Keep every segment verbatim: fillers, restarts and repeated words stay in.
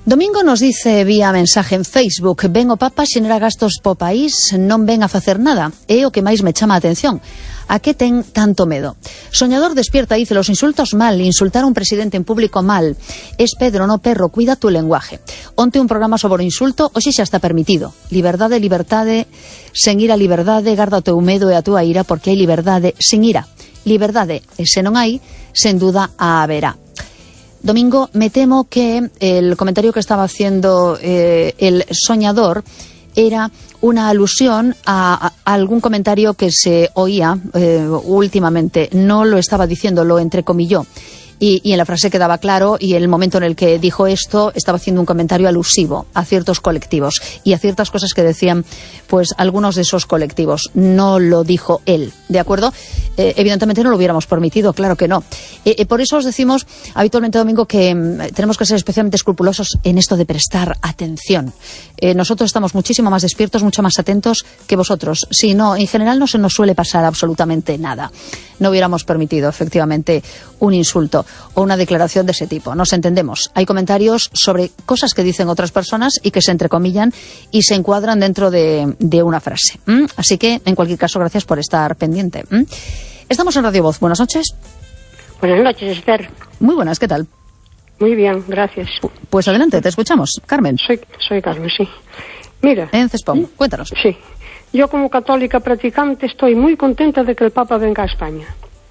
Domingo nos dice vía mensaje en Facebook: ven o Papa xenera gastos po país, non ven a facer nada. É o que máis me chama a atención. A que ten tanto medo? Soñador despierta, dice: los insultos mal, insultar a un presidente en público mal. Es Pedro, no perro, cuida tu lenguaje. Onte un programa sobre o insulto, hoxe xa está permitido. Liberdade, liberdade, sen ira liberdade, garda o teu medo e a túa ira, porque hai liberdade sen ira. Liberdade, e se non hai, sen duda a haberá. Domingo, me temo que el comentario que estaba haciendo eh, el soñador era una alusión a, a algún comentario que se oía eh, últimamente. No lo estaba diciendo, lo entrecomilló. Y, y en la frase quedaba claro, y el momento en el que dijo esto estaba haciendo un comentario alusivo a ciertos colectivos y a ciertas cosas que decían pues algunos de esos colectivos. No lo dijo él, ¿de acuerdo? Eh, evidentemente no lo hubiéramos permitido, claro que no. Eh, eh, por eso os decimos habitualmente, Domingo, que eh, tenemos que ser especialmente escrupulosos en esto de prestar atención. Eh, nosotros estamos muchísimo más despiertos, mucho más atentos que vosotros. Si no, en general no se nos suele pasar absolutamente nada. No hubiéramos permitido, efectivamente, un insulto o una declaración de ese tipo. Nos entendemos. Hay comentarios sobre cosas que dicen otras personas y que se entrecomillan y se encuadran dentro de, de una frase. ¿Mm? Así que, en cualquier caso, gracias por estar pendiente. ¿Mm? Estamos en Radio Voz. Buenas noches. Buenas noches, Esther. Muy buenas, ¿qué tal? Muy bien, gracias. Pues adelante, te escuchamos. Carmen. Soy, soy Carmen, sí. Mira. En Cespón, cuéntanos. Sí. Yo, como católica practicante, estoy muy contenta de que el Papa venga a España.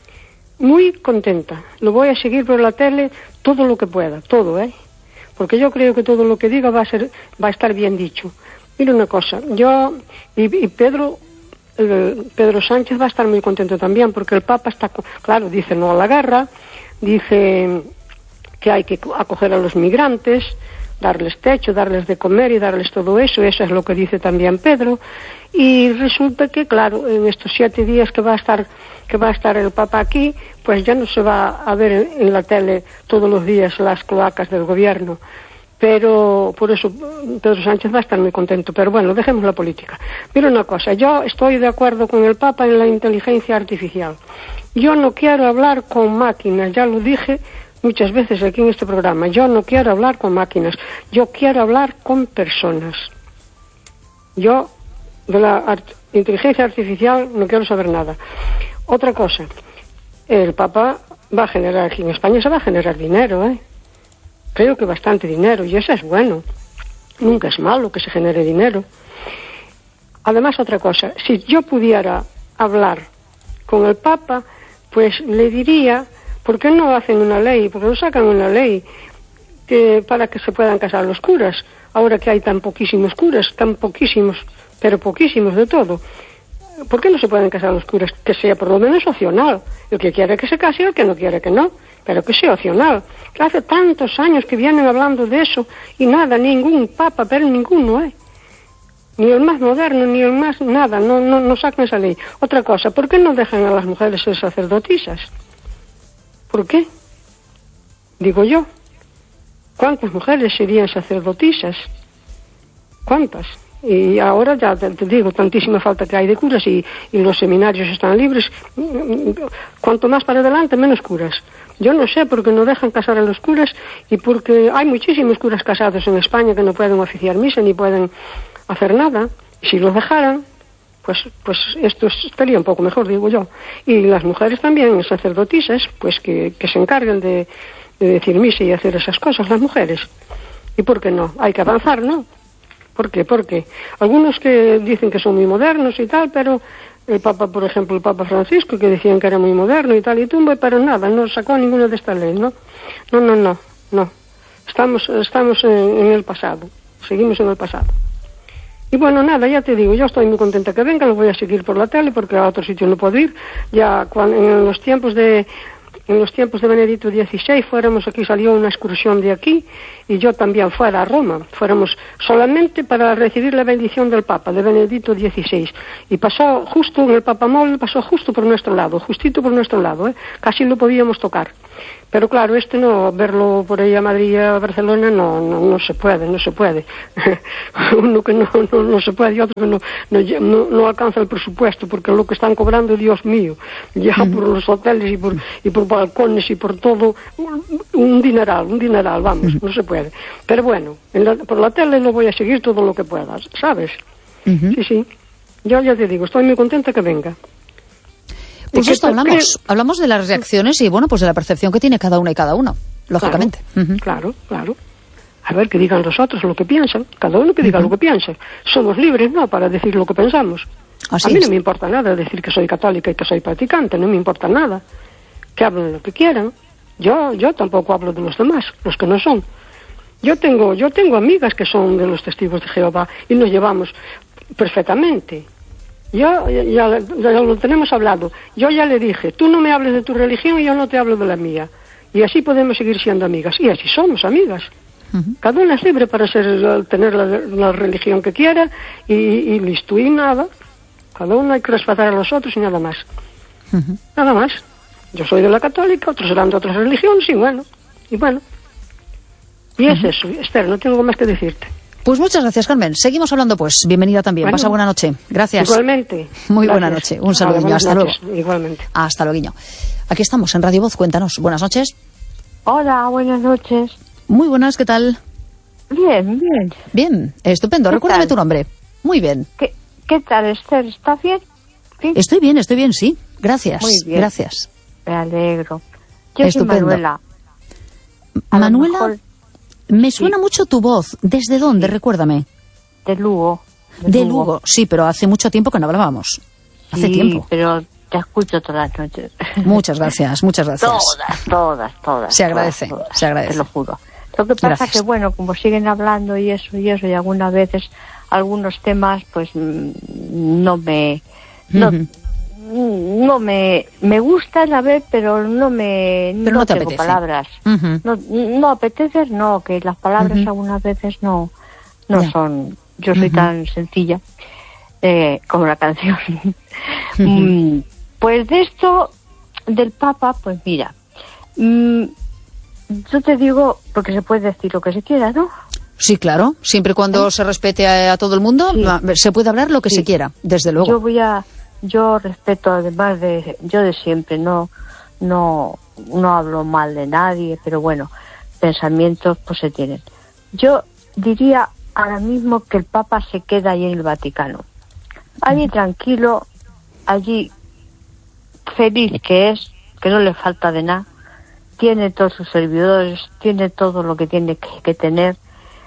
Muy contenta. Lo voy a seguir por la tele todo lo que pueda, todo, ¿eh? Porque yo creo que todo lo que diga va a ser, va a estar bien dicho. Mira una cosa, yo y, y Pedro, el, Pedro Sánchez va a estar muy contento también, porque el Papa está, claro, dice no a la guerra, dice que hay que acoger a los migrantes, darles techo, darles de comer y darles todo eso, eso es lo que dice también Pedro. Y resulta que, claro, en estos siete días que va a estar que va a estar el Papa aquí, pues ya no se va a ver en, en la tele todos los días las cloacas del gobierno. Pero por eso Pedro Sánchez va a estar muy contento. Pero bueno, dejemos la política. Mira una cosa, yo estoy de acuerdo con el Papa en la inteligencia artificial. Yo no quiero hablar con máquinas, ya lo dije muchas veces aquí en este programa. Yo no quiero hablar con máquinas, yo quiero hablar con personas. Yo de la art- inteligencia artificial no quiero saber nada. Otra cosa, el Papa va a generar, aquí en España se va a generar dinero, ¿eh? Creo que bastante dinero, y eso es bueno. Nunca es malo que se genere dinero. Además, otra cosa, si yo pudiera hablar con el Papa, pues le diría, ¿por qué no hacen una ley? Porque no sacan una ley que, para que se puedan casar los curas, ahora que hay tan poquísimos curas, tan poquísimos, pero poquísimos de todo. ¿Por qué no se pueden casar los curas? Que sea por lo menos opcional. El que quiere que se case y el que no quiere que no. Pero que sea opcional. Que hace tantos años que vienen hablando de eso y nada, ningún papa, pero ninguno, ¿eh? Ni el más moderno, ni el más nada, no, no, no sacan esa ley. Otra cosa, ¿por qué no dejan a las mujeres ser sacerdotisas? ¿Por qué? Digo yo. ¿Cuántas mujeres serían sacerdotisas? ¿Cuántas? Y ahora ya te, te digo, tantísima falta que hay de curas y, y los seminarios están libres. Cuanto más para adelante, menos curas. Yo no sé por qué no dejan casar a los curas y porque hay muchísimos curas casados en España que no pueden oficiar misa ni pueden hacer nada. Y si los dejaran, pues pues esto estaría un poco mejor, digo yo. Y las mujeres también, sacerdotisas, pues que, que se encarguen de, de decir misa y hacer esas cosas, las mujeres. ¿Y por qué no? Hay que avanzar, ¿no? ¿Por qué? Porque algunos que dicen que son muy modernos y tal, pero el Papa, por ejemplo, el Papa Francisco, que decían que era muy moderno y tal y tumba, pero nada, no sacó ninguna de estas leyes, ¿no? No, no, no, no. Estamos, estamos en, en el pasado, seguimos en el pasado. Y bueno, nada, ya te digo, yo estoy muy contenta que venga, lo voy a seguir por la tele porque a otro sitio no puedo ir. Ya cuando, en los tiempos de en los tiempos de Benedicto dieciséis fuéramos aquí, salió una excursión de aquí y yo también fuera a Roma, fuéramos solamente para recibir la bendición del Papa, de Benedicto dieciséis, y pasó justo en el Papamóvil, pasó justo por nuestro lado, justito por nuestro lado, ¿eh? Casi lo podíamos tocar. Pero claro, este no, verlo por ahí a Madrid, a Barcelona, no, no, no se puede, no se puede. Uno que no, no, no se puede y otro que no, no, no, no alcanza el presupuesto, porque lo que están cobrando, Dios mío, ya uh-huh. por los hoteles y por, y por balcones y por todo, un, un dineral, un dineral, vamos, uh-huh. no se puede. Pero bueno, en la, por la tele lo voy a seguir todo lo que pueda, ¿sabes? Uh-huh. Sí, sí. Yo ya te digo, estoy muy contenta que venga. Pues esto hablamos, que... hablamos de las reacciones y, bueno, pues de la percepción que tiene cada una y cada uno, lógicamente. Claro, uh-huh. claro, claro. A ver, que digan los otros lo que piensan, cada uno que diga uh-huh. lo que piensa. Somos libres, ¿no?, para decir lo que pensamos. Así a mí es. No me importa nada decir que soy católica y que soy practicante, no me importa nada. Que hablen lo que quieran. Yo yo tampoco hablo de los demás, los que no son. Yo tengo yo tengo amigas que son de los testigos de Jehová y nos llevamos perfectamente. Yo ya, ya, ya lo tenemos hablado. Yo ya le dije, tú no me hables de tu religión y yo no te hablo de la mía. Y así podemos seguir siendo amigas. Y así somos amigas. Uh-huh. Cada una es libre para ser, tener la, la religión que quiera y, y listo, y nada. Cada uno hay que respetar a los otros y nada más. Uh-huh. Nada más. Yo soy de la católica, otros serán de otras religiones y bueno. Y bueno. Y uh-huh. es eso, Esther, no tengo más que decirte. Pues muchas gracias, Carmen. Seguimos hablando, pues. Bienvenida también. Bueno, pasa buena noche. Gracias. Igualmente. Muy gracias. Buena noche. Un saludo. Hasta noches. luego. Igualmente. Hasta luego. Aquí estamos en Radio Voz. Cuéntanos. Buenas noches. Hola, buenas noches. Muy buenas, ¿qué tal? Bien, bien. Bien, estupendo. Recuérdame tu nombre. Muy bien. ¿Qué, qué tal, Esther? ¿Estás bien? ¿Sí? Estoy bien, estoy bien, sí. Gracias. Muy bien. Gracias. Me alegro. Yo estupendo. soy Manuela. A Manuela, mejor... me suena sí. mucho tu voz. ¿Desde dónde? Sí. Recuérdame. De Lugo. De, de Lugo. Lugo, sí, pero hace mucho tiempo que no hablábamos. Hace sí, tiempo. Pero te escucho todas las noches. Muchas gracias, muchas gracias. Todas, todas, todas. Se agradece, todas, todas, se agradece. Te lo juro. Lo que pasa gracias. Que, bueno, como siguen hablando y eso y eso, y algunas veces algunos temas, pues, no me... No, uh-huh. no me... Me gustan a ver, pero no me... Pero no, no te tengo apetece. Palabras. Uh-huh. No, no apetece, no, que las palabras uh-huh. algunas veces no, no yeah. son... Yo soy uh-huh. tan sencilla eh, como la canción. Uh-huh. Pues de esto del Papa, pues mira, mmm, yo te digo, porque se puede decir lo que se quiera, ¿no? Sí, claro, siempre y cuando ¿Sí? se respete a, a todo el mundo, sí. se puede hablar lo que sí. se quiera, desde luego. Yo voy a, yo respeto además de, yo de siempre, no, no, no hablo mal de nadie, pero bueno, pensamientos pues se tienen. Yo diría ahora mismo que el Papa se queda ahí en el Vaticano. Allí uh-huh. tranquilo, allí feliz que es, que no le falta de nada, tiene todos sus servidores, tiene todo lo que tiene que, que tener,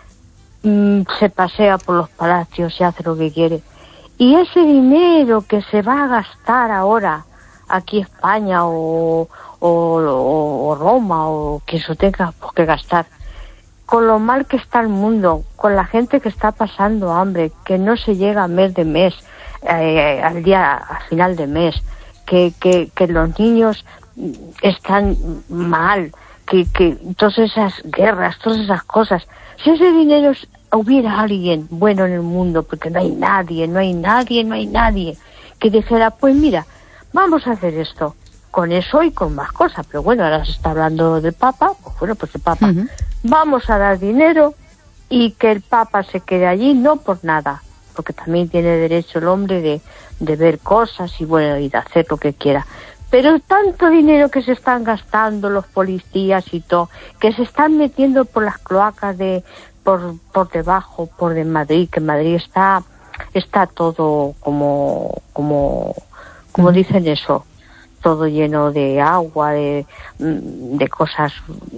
mm, se pasea por los palacios, se hace lo que quiere. Y ese dinero que se va a gastar ahora aquí en España o, o, o, o Roma o que eso tenga pues, que gastar, con lo mal que está el mundo, con la gente que está pasando hambre, que no se llega a mes de mes, eh, al día, al final de mes, que, que, que los niños están mal, que, que todas esas guerras, todas esas cosas. Si ese dinero hubiera alguien bueno en el mundo, porque no hay nadie, no hay nadie, no hay nadie, que dijera, pues mira, vamos a hacer esto, con eso y con más cosas, pero bueno, ahora se está hablando del Papa, pues bueno, pues el Papa, uh-huh. vamos a dar dinero y que el Papa se quede allí, no por nada, porque también tiene derecho el hombre de, de ver cosas y bueno, y de hacer lo que quiera. Pero tanto dinero que se están gastando los policías y todo, que se están metiendo por las cloacas de por por debajo, por de Madrid, que Madrid está está todo como como como dicen eso, todo lleno de agua, de de cosas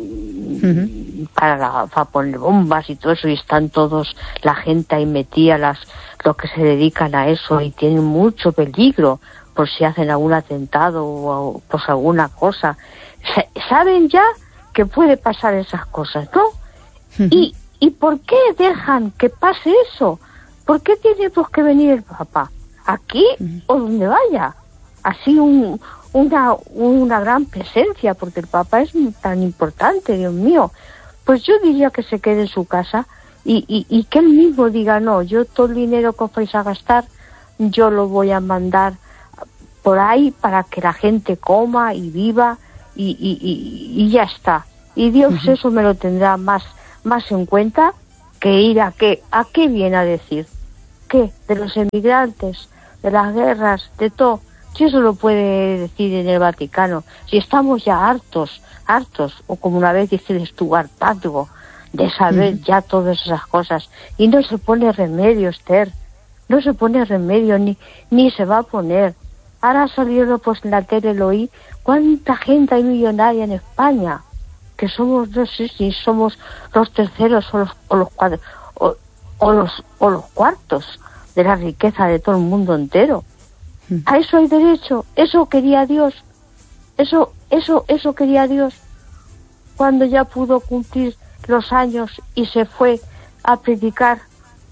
uh-huh. para, la, para poner bombas y todo eso, y están todos la gente ahí metida, las los que se dedican a eso, y tienen mucho peligro por si hacen algún atentado o pues alguna cosa. Saben ya que puede pasar esas cosas, ¿no? Uh-huh. ¿Y, ¿Y por qué dejan que pase eso? ¿Por qué tiene pues que venir el Papa? ¿Aquí uh-huh. o donde vaya? Así un, una, una gran presencia, porque el Papa es tan importante, Dios mío. Pues yo diría que se quede en su casa y, y, y que él mismo diga, no, yo todo el dinero que os vais a gastar, yo lo voy a mandar por ahí para que la gente coma y viva y, y, y, y ya está. Y Dios uh-huh. eso me lo tendrá más, más en cuenta que ir a qué, a qué viene a decir. ¿Qué? De los emigrantes, de las guerras, de todo. Si eso lo puede decir en el Vaticano, si estamos ya hartos, hartos, o como una vez dices tú, hartazgo, de saber uh-huh. ya todas esas cosas, y no se pone remedio, Esther, no se pone remedio, ni, ni se va a poner. Ahora ha salido pues en la tele, lo oí, cuánta gente hay millonaria en España, que somos, no sé si somos los terceros o los, o los cuadros, o, o los, o los cuartos de la riqueza de todo el mundo entero. A eso hay derecho, eso quería Dios, eso, eso, eso quería Dios, cuando ya pudo cumplir los años y se fue a predicar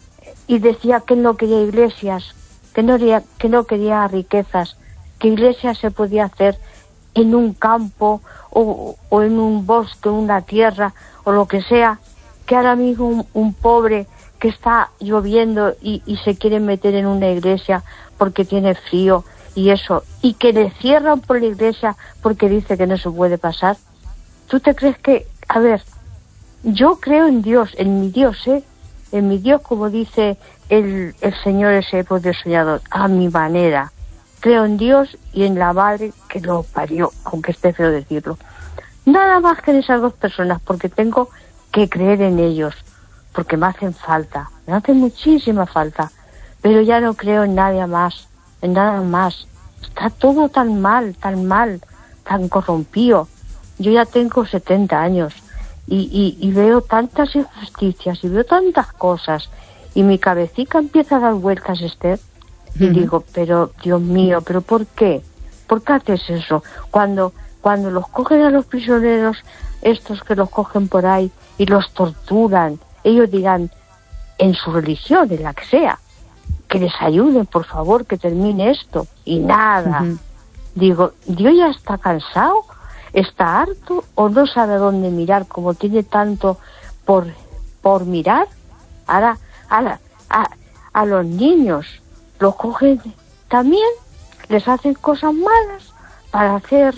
y decía que no quería iglesias, que no quería, que no quería riquezas, que iglesias se podía hacer en un campo o, o en un bosque, una tierra o lo que sea, que ahora mismo un, un pobre que está lloviendo y, y se quiere meter en una iglesia porque tiene frío y eso, y que le cierran por la iglesia porque dice que no se puede pasar. ¿Tú te crees que, a ver, yo creo en Dios, en mi Dios, ¿eh? En mi Dios, como dice el, el Señor ese poder soñador, a mi manera. Creo en Dios y en la madre que lo parió, aunque esté feo decirlo. Nada más que en esas dos personas, porque tengo que creer en ellos, porque me hacen falta, me hacen muchísima falta. Pero ya no creo en nadie más, en nada más. Está todo tan mal, tan mal, tan corrompido. Yo ya tengo setenta años y, y, y veo tantas injusticias y veo tantas cosas y mi cabecita empieza a dar vueltas, Esther, y uh-huh. digo, pero Dios mío, ¿pero por qué? ¿Por qué haces eso? Cuando, cuando los cogen a los prisioneros, estos que los cogen por ahí y los torturan, ellos dirán, en su religión, en la que sea, que les ayuden, por favor, que termine esto. Y nada. Uh-huh. Digo, Dios ya está cansado, está harto, o no sabe dónde mirar, como tiene tanto por, por mirar. Ahora, ahora a, a los niños los cogen también, les hacen cosas malas para hacer,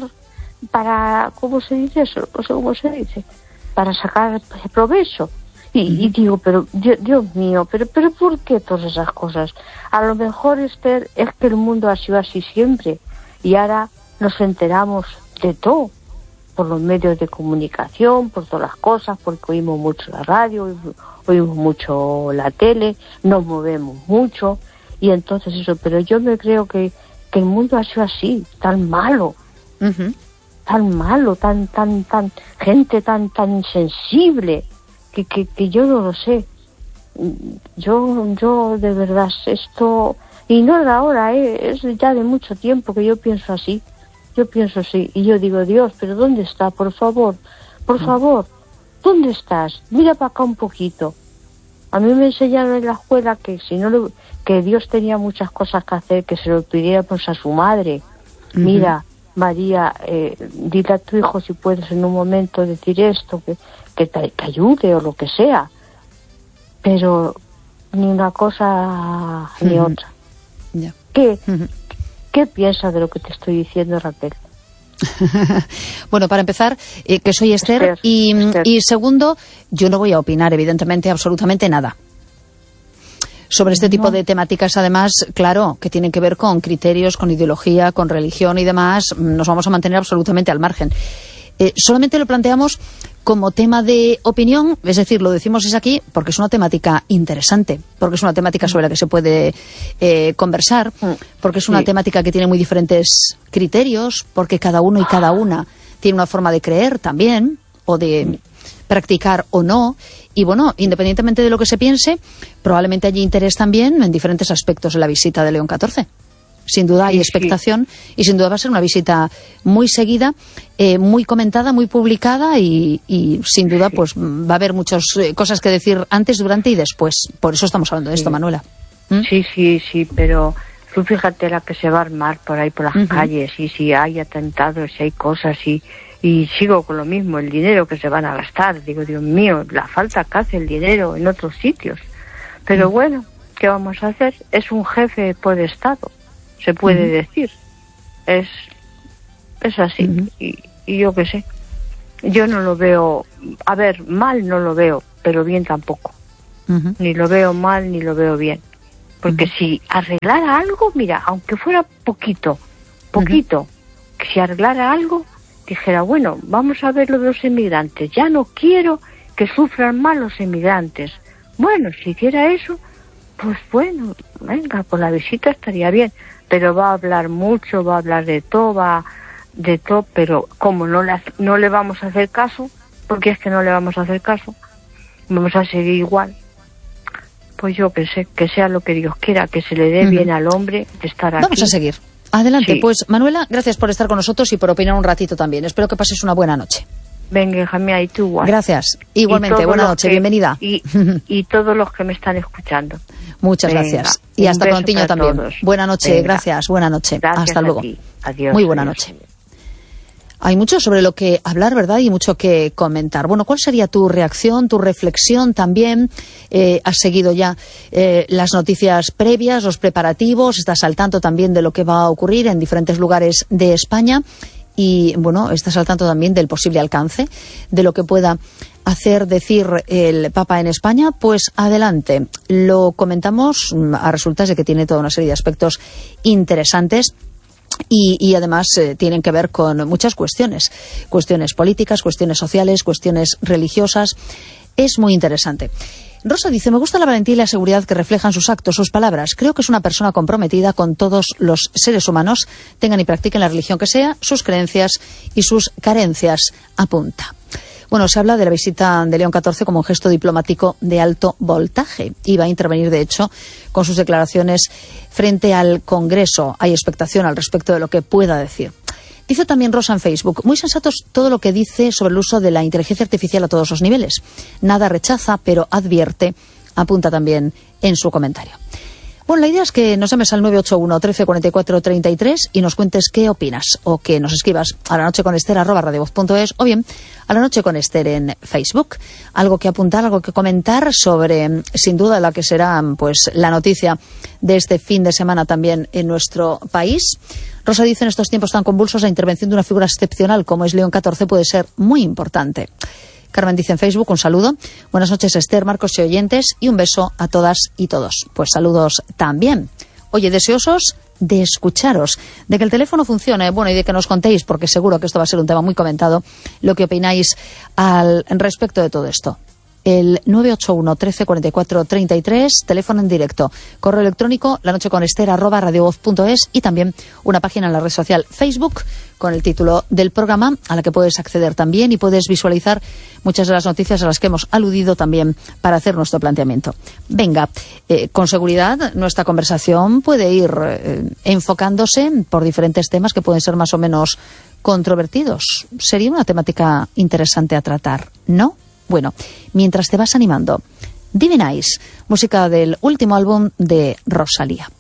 para, ¿cómo se dice eso? No sé cómo se dice, para sacar provecho. Y, y digo, pero Dios, Dios mío, pero pero ¿por qué todas esas cosas? A lo mejor, Esther, es que el mundo ha sido así siempre y ahora nos enteramos de todo por los medios de comunicación, por todas las cosas, porque oímos mucho la radio, oímos mucho la tele, nos movemos mucho y entonces eso, pero yo me creo que, que el mundo ha sido así, tan malo, uh-huh. tan malo, tan, tan, tan, gente tan, tan insensible. Que, que, que yo no lo sé. Yo, yo de verdad, esto, y no de ahora, ¿eh? Es ya de mucho tiempo que yo pienso así. Yo pienso así. Y yo digo, Dios, ¿pero dónde está? Por favor, por favor, ¿dónde estás? Mira para acá un poquito. A mí me enseñaron en la escuela que si no lo, que Dios tenía muchas cosas que hacer, que se lo pidiera pues a su madre. Uh-huh. Mira, María, eh, dile a tu hijo si puedes en un momento decir esto, que que te que ayude o lo que sea, pero ni una cosa ni uh-huh. otra. Yeah. ¿Qué, uh-huh. ¿Qué piensas de lo que te estoy diciendo, Raquel? Bueno, para empezar, eh, que soy Esther, Esther, y, Esther. y segundo, yo no voy a opinar, evidentemente, absolutamente nada sobre este tipo no. de temáticas, además, claro, que tienen que ver con criterios, con ideología, con religión y demás. Nos vamos a mantener absolutamente al margen. Eh, solamente lo planteamos como tema de opinión, es decir, lo decimos es aquí porque es una temática interesante, porque es una temática sobre la que se puede eh, conversar, porque es una sí. temática que tiene muy diferentes criterios, porque cada uno y cada una tiene una forma de creer también, o de practicar o no, y bueno, independientemente de lo que se piense, probablemente hay interés también en diferentes aspectos de la visita de León catorce. Sin duda hay sí, expectación sí. y sin duda va a ser una visita muy seguida, eh, muy comentada, muy publicada y, y sin duda sí. pues va a haber muchas eh, cosas que decir antes, durante y después. Por eso estamos hablando de esto, sí. Manuela. ¿Mm? Sí, sí, sí, pero tú fíjate la que se va a armar por ahí por las uh-huh. calles y si hay atentados, si hay cosas y, y sigo con lo mismo, el dinero que se van a gastar. Digo, Dios mío, la falta que hace el dinero en otros sitios. Pero uh-huh. bueno, ¿qué vamos a hacer? Es un jefe por Estado. Se puede uh-huh. decir, es es así uh-huh. y, y yo qué sé. Yo no lo veo, a ver, mal no lo veo, pero bien tampoco. Uh-huh. Ni lo veo mal ni lo veo bien. Porque uh-huh. si arreglara algo, mira, aunque fuera poquito, poquito, uh-huh. que si arreglara algo, dijera, bueno, vamos a ver lo de los inmigrantes. Ya no quiero que sufran mal los inmigrantes. Bueno, si hiciera eso, pues bueno, venga, pues la visita estaría bien. Pero va a hablar mucho, va a hablar de todo, va de todo, pero como no le, no le vamos a hacer caso, porque es que no le vamos a hacer caso, vamos a seguir igual, pues yo que sé, que sea lo que Dios quiera, que se le dé uh-huh. bien al hombre de estar aquí. Vamos a seguir. Adelante, sí. Pues Manuela, gracias por estar con nosotros y por opinar un ratito también. Espero que pases una buena noche. Venga, Jamia, y tú igual. Gracias. Igualmente, buena noche, que, bienvenida. Y, y todos los que me están escuchando. Muchas Venga, gracias. Y hasta prontiño también. Todos. Buena noche, Venga. gracias, buena noche. Gracias hasta luego. Adiós. Muy buena adiós. noche. Hay mucho sobre lo que hablar, ¿verdad? Y mucho que comentar. Bueno, ¿cuál sería tu reacción, tu reflexión también? Eh, ¿Has seguido ya eh, las noticias previas, los preparativos? ¿Estás al tanto también de lo que va a ocurrir en diferentes lugares de España? Y, bueno, ¿estás al tanto también del posible alcance de lo que pueda hacer, decir el Papa en España? Pues adelante. Lo comentamos a resultas de que tiene toda una serie de aspectos interesantes. Y, y además eh, tienen que ver con muchas cuestiones, cuestiones políticas, cuestiones sociales, cuestiones religiosas. Es muy interesante. Rosa dice, me gusta la valentía y la seguridad que reflejan sus actos, sus palabras. Creo que es una persona comprometida con todos los seres humanos, tengan y practiquen la religión que sea, sus creencias y sus carencias, apunta. Bueno, se habla de la visita de León catorce como un gesto diplomático de alto voltaje. Iba a intervenir, de hecho, con sus declaraciones frente al Congreso. Hay expectación al respecto de lo que pueda decir. Dice también Rosa en Facebook, muy sensatos todo lo que dice sobre el uso de la inteligencia artificial a todos los niveles. Nada rechaza, pero advierte, apunta también en su comentario. Bueno, la idea es que nos llames al nueve ocho uno, trece, cuarenta y cuatro, treinta y tres y nos cuentes qué opinas, o que nos escribas a la noche con Ester arroba radiovoz punto es, o bien a la noche con Ester en Facebook. Algo que apuntar, algo que comentar sobre, sin duda, la que será pues la noticia de este fin de semana también en nuestro país. Rosa dice, en estos tiempos tan convulsos, la intervención de una figura excepcional como es León catorce puede ser muy importante. Carmen dice en Facebook, un saludo. Buenas noches, Ester, Marcos y oyentes, y un beso a todas y todos. Pues saludos también. Oye, deseosos de escucharos, de que el teléfono funcione, bueno, y de que nos contéis, porque seguro que esto va a ser un tema muy comentado, lo que opináis al respecto de todo esto. El nueve ocho uno, trece, cuarenta y cuatro, treinta y tres, teléfono en directo, correo electrónico, la noche con Ester arroba radiovoz punto es, y también una página en la red social Facebook con el título del programa, a la que puedes acceder también y puedes visualizar muchas de las noticias a las que hemos aludido también para hacer nuestro planteamiento. Venga, eh, con seguridad nuestra conversación puede ir eh, enfocándose por diferentes temas que pueden ser más o menos controvertidos. Sería una temática interesante a tratar, ¿no? Bueno, mientras te vas animando, Divine Eyes, música del último álbum de Rosalía.